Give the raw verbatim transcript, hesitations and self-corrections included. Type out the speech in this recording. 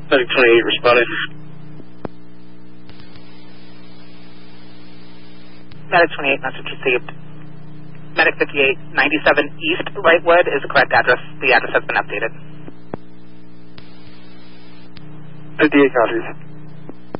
Medic twenty-eight responding. Medic twenty-eight, message received. Medic fifty-eight, ninety-seven East Wrightwood is the correct address. The address has been updated. fifty-eight copies.